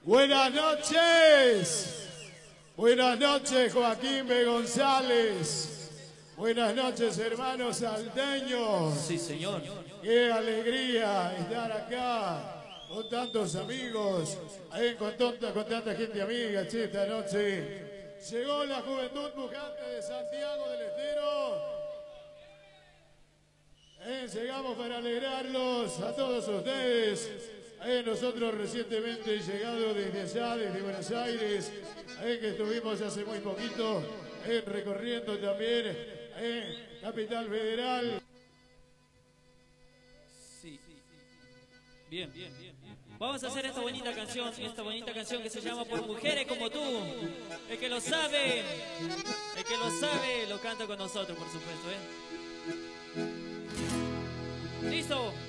Buenas noches. Buenas noches, Joaquín B. González. Buenas noches, hermanos salteños. Sí, señor. Qué alegría estar acá con tantos amigos, con tanta gente amiga, che, esta noche. Llegó la juventud pujante de Santiago del Estero. Llegamos para alegrarlos a todos ustedes. Nosotros recientemente llegado desde allá, desde Buenos Aires, que estuvimos hace muy poquito recorriendo también Capital Federal. Sí. Bien. Vamos a hacer esta bonita canción que se llama Por Mujeres Como Tú. El que lo sabe, lo canta con nosotros, por supuesto, ¿Listo?